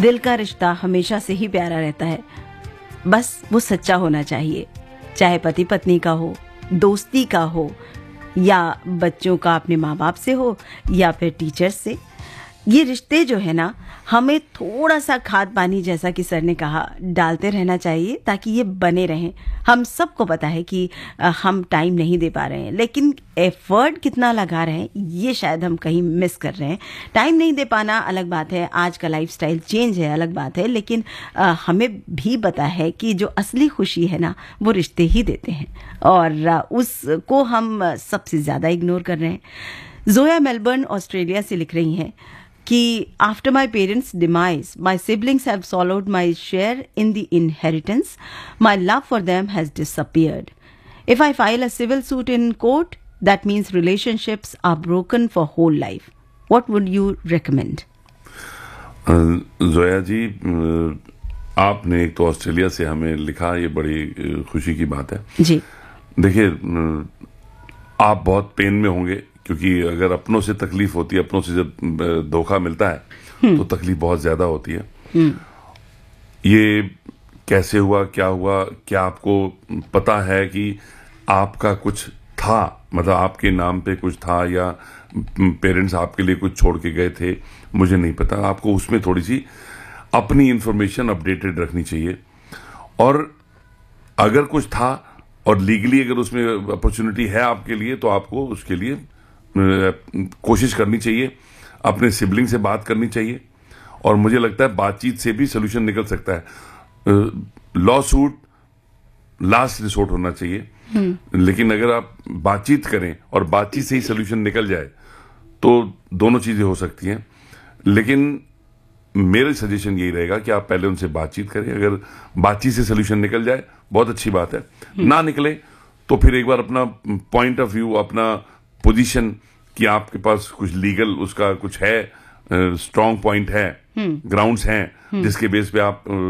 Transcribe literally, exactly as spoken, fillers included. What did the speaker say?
दिल का रिश्ता हमेशा से ही प्यारा रहता है, बस वो सच्चा होना चाहिए, चाहे पति पत्नी का हो, दोस्ती का हो, या बच्चों का अपने माँ बाप से हो, या फिर टीचर्स से। ये रिश्ते जो है ना, हमें थोड़ा सा खाद पानी, जैसा कि सर ने कहा, डालते रहना चाहिए ताकि ये बने रहें। हम सबको पता है कि हम टाइम नहीं दे पा रहे हैं, लेकिन एफर्ट कितना लगा रहे हैं ये शायद हम कहीं मिस कर रहे हैं। टाइम नहीं दे पाना अलग बात है, आज का लाइफस्टाइल चेंज है अलग बात है, लेकिन आ, हमें भी पता है कि जो असली खुशी है ना, वो रिश्ते ही देते हैं, और आ, उसको हम सबसे ज़्यादा इग्नोर कर रहे हैं। जोया मेलबर्न ऑस्ट्रेलिया से लिख रही हैं कि after my parents demise my siblings have swallowed my share in the inheritance, my love for them has disappeared. If I file a civil suit in court, that means relationships are broken for whole life. What would you recommend? Zoya जी, आपने एक तो Australia से हमें लिखा, ये बड़ी खुशी की बात है जी। देखिए, आप बहुत पेन में होंगे, क्योंकि अगर अपनों से तकलीफ होती है, अपनों से जब धोखा मिलता है तो तकलीफ बहुत ज्यादा होती है। ये कैसे हुआ, क्या हुआ, क्या आपको पता है कि आपका कुछ था, मतलब आपके नाम पे कुछ था, या पेरेंट्स आपके लिए कुछ छोड़ के गए थे? मुझे नहीं पता। आपको उसमें थोड़ी सी अपनी इंफॉर्मेशन अपडेटेड रखनी चाहिए, और अगर कुछ था और लीगली अगर उसमें अपॉर्चुनिटी है आपके लिए, तो आपको उसके लिए कोशिश करनी चाहिए, अपने सिबलिंग से बात करनी चाहिए, और मुझे लगता है बातचीत से भी सोल्यूशन निकल सकता है। लॉ सूट लास्ट रिसोर्ट होना चाहिए, लेकिन अगर आप बातचीत करें और बातचीत से ही सोल्यूशन निकल जाए तो दोनों चीजें हो सकती हैं। लेकिन मेरा सजेशन यही रहेगा कि आप पहले उनसे बातचीत करें। अगर बातचीत से सोल्यूशन निकल जाए बहुत अच्छी बात है, ना निकले तो फिर एक बार अपना पॉइंट ऑफ व्यू, अपना पोजीशन कि आपके पास कुछ लीगल उसका कुछ है, स्ट्रांग पॉइंट है, ग्राउंड्स हैं जिसके बेस पे आप